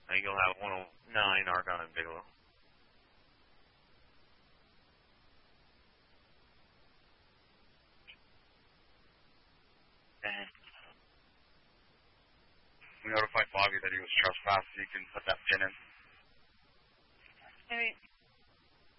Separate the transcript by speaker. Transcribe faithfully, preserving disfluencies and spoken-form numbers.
Speaker 1: I think you'll have one oh nine Argon and Bigelow.
Speaker 2: And
Speaker 3: We notified Bobby that he was trespassed, so you can put that pin in.
Speaker 2: Alright.